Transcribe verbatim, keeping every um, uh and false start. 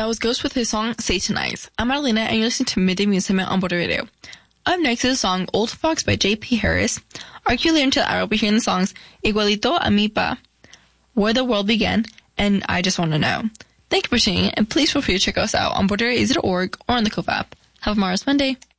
That was Ghost with his song Satanize. I'm Adelina, and you're listening to Midday Music on Border Radio. Up next is the song Old Fox by J P Harris. Arguably into the hour, we'll be hearing the songs Igualito a Mi Pa, Where the World Began, and I Just Want to Know. Thank you for tuning in, and please feel free to check us out on border radio dot org or on the Cove app. Have a marvelous Monday.